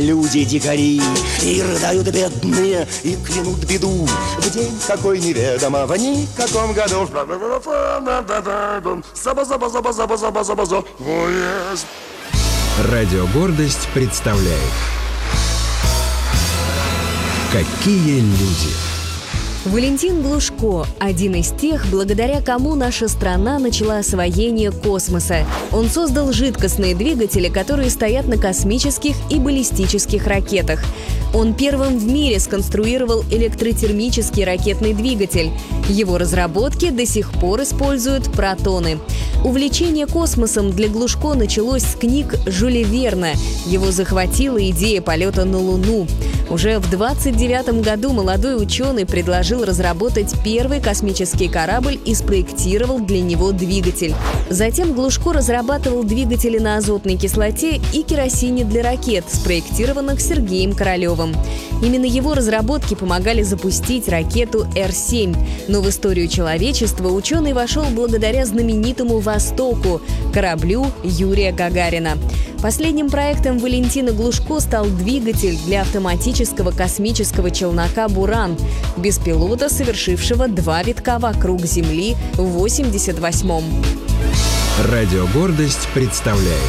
люди-дикари, и рыдают бедные, и клянут беду в день какой неведомо, в никаком году. Радио «Гордость» представляет «Какие люди». Валентин Глушко – один из тех, благодаря кому наша страна начала освоение космоса. Он создал жидкостные двигатели, которые стоят на космических и баллистических ракетах. Он первым в мире сконструировал электротермический ракетный двигатель. Его разработки до сих пор используют протоны. Увлечение космосом для Глушко началось с книг Жюля Верна. Его захватила идея полета на Луну. Уже в 1929 году молодой ученый предложил разработать первый космический корабль и спроектировал для него двигатель. Затем Глушко разрабатывал двигатели на азотной кислоте и керосине для ракет, спроектированных Сергеем Королевым. Именно его разработки помогали запустить ракету Р-7. Но в историю человечества ученый вошел благодаря знаменитому «Востоку» – кораблю Юрия Гагарина. Последним проектом Валентина Глушко стал двигатель для автоматического космического челнока «Буран», без пилота, совершившего 2 витка вокруг Земли в 1988-м. Радио «Гордость» представляет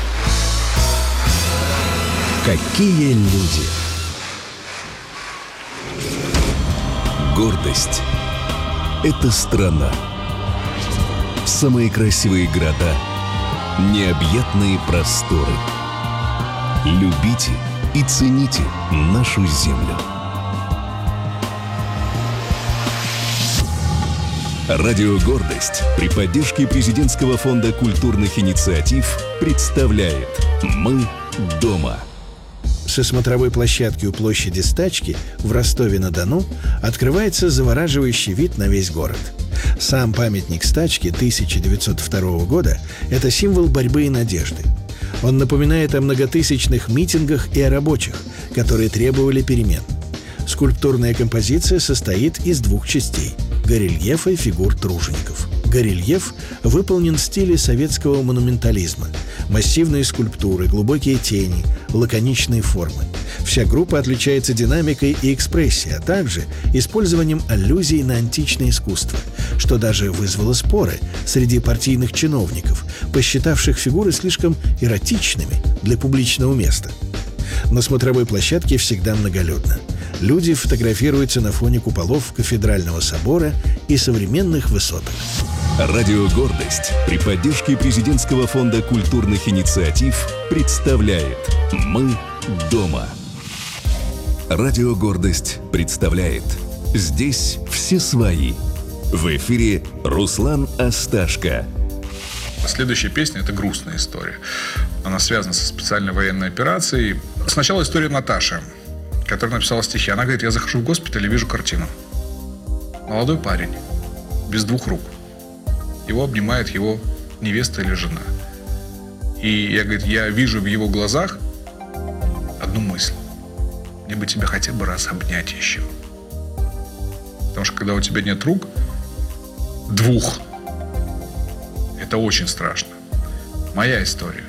«Какие люди». Гордость – это страна. Самые красивые города, необъятные просторы. Любите и цените нашу землю. Радио «Гордость» при поддержке Президентского фонда культурных инициатив представляет «Мы дома». Со смотровой площадки у площади Стачки в Ростове-на-Дону открывается завораживающий вид на весь город. Сам памятник Стачки 1902 года – это символ борьбы и надежды. Он напоминает о многотысячных митингах и о рабочих, которые требовали перемен. Скульптурная композиция состоит из 2 частей – горельефа и фигур тружеников. Горельеф выполнен в стиле советского монументализма. Массивные скульптуры, глубокие тени, лаконичные формы. Вся группа отличается динамикой и экспрессией, а также использованием аллюзий на античное искусство, что даже вызвало споры среди партийных чиновников, посчитавших фигуры слишком эротичными для публичного места. На смотровой площадке всегда многолюдно. Люди фотографируются на фоне куполов Кафедрального собора и современных высоток. Радио «Гордость» при поддержке Президентского фонда культурных инициатив представляет «Мы дома». Радио «Гордость» представляет «Здесь все свои». В эфире Руслан Асташко. Следующая песня – это грустная история. Она связана со специальной военной операцией. Сначала история Наташи, которая написала стихи. Она говорит: я захожу в госпиталь и вижу картину. Молодой парень, без 2 рук. Его обнимает его невеста или жена. И я вижу в его глазах одну мысль. Мне бы тебя хотя бы раз обнять еще. Потому что когда у тебя нет рук, 2, это очень страшно. Моя история.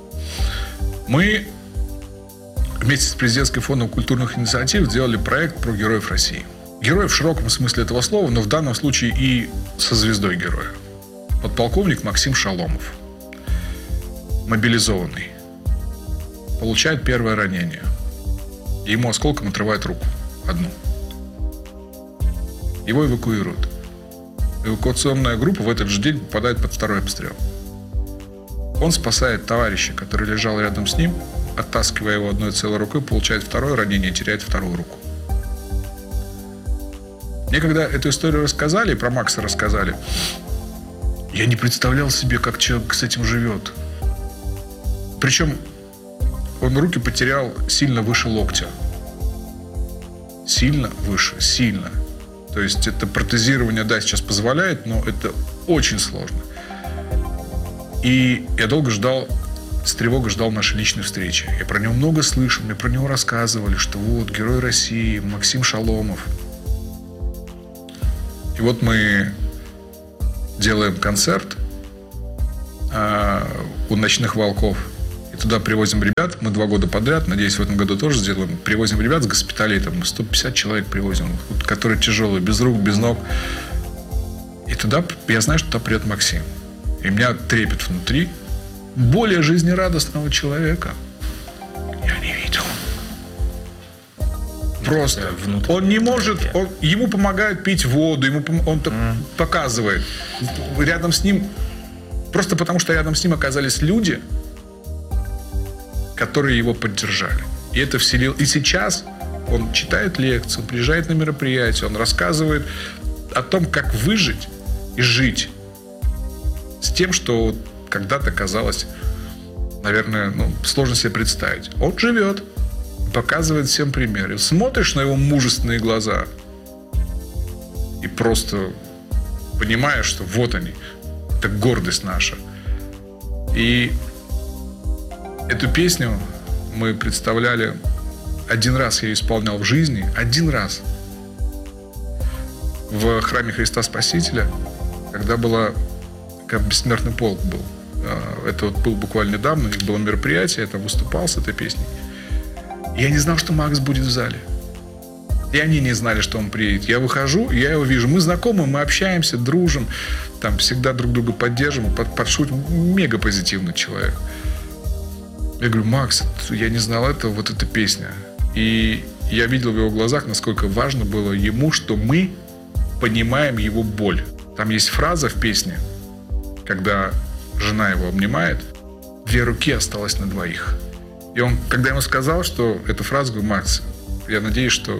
Мы вместе с Президентским фондом культурных инициатив сделали проект про героев России. Героев в широком смысле этого слова, но в данном случае и со звездой героя. Подполковник Максим Шаломов, мобилизованный, получает первое ранение. Ему осколком отрывают руку, одну. Его эвакуируют. Эвакуационная группа в этот же день попадает под 2-й обстрел. Он спасает товарища, который лежал рядом с ним, оттаскивая его одной целой рукой, получает 2-е ранение и теряет 2-ю руку. Мне когда эту историю рассказали, про Макса рассказали, я не представлял себе, как человек с этим живет. Причем он руки потерял сильно выше локтя. Сильно выше, сильно. То есть это протезирование, да, сейчас позволяет, но это очень сложно. И я долго ждал, с тревогой ждал нашей личной встречи. Я про него много слышал, мне про него рассказывали, что вот герой России, Максим Шаломов. И вот мы делаем концерт у «Ночных волков». И Туда привозим ребят, мы 2 года подряд, надеюсь, в этом году тоже сделаем. Привозим ребят с госпиталей, там 150 человек привозим, которые тяжелые, без рук, без ног. И туда, я знаю, что туда придет Максим. И у меня трепет внутри. Более жизнерадостного человека я не видел. Просто. Он не может, ему помогают пить воду, он показывает. Рядом с ним, просто потому что рядом с ним оказались люди, которые его поддержали. И это вселило. И сейчас он читает лекции, он приезжает на мероприятия, он рассказывает о том, как выжить и жить с тем, что когда-то казалось, наверное, сложно себе представить. Он живет, показывает всем пример. И смотришь на его мужественные глаза и просто понимаешь, что вот они, это гордость наша. И эту песню мы представляли, один раз я ее исполнял в жизни, один раз в храме Христа Спасителя, когда была, как бессмертный полк был. Это вот был буквально недавно, у них было мероприятие, я там выступал с этой песней. Я не знал, что Макс будет в зале. И они не знали, что он приедет. Я выхожу, я его вижу. Мы знакомы, мы общаемся, дружим, там всегда друг друга поддерживаем, подшутим. Мега позитивный человек. Я говорю: Макс, я не знал этого, вот эта песня. И я видел в его глазах, насколько важно было ему, что мы понимаем его боль. Там есть фраза в песне, когда жена его обнимает: 2 руки осталось на 2. И он, когда я ему сказал, что эта фраза, говорю: Макс, я надеюсь, что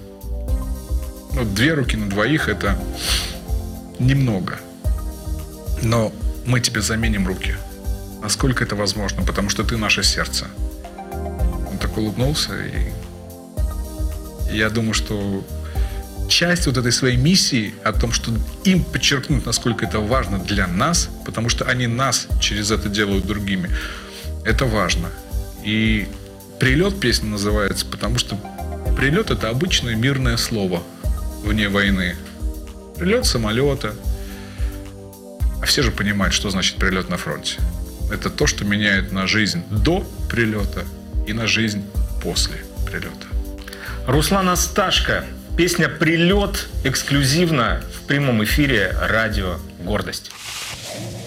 2 руки на 2 это немного. Но мы тебе заменим руки. Насколько это возможно, потому что ты наше сердце. Он так улыбнулся, и я думаю, что часть вот этой своей миссии о том, что им подчеркнуть, насколько это важно для нас, потому что они нас через это делают другими, это важно. И «Прилет» песня называется, потому что прилет — это обычное мирное слово вне войны. Прилет самолета. А все же понимают, что значит прилет на фронте. Это то, что меняет на жизнь до прилета и на жизнь после прилета. Руслан Асташко. Песня «Прилет» эксклюзивно в прямом эфире радио «Гордость».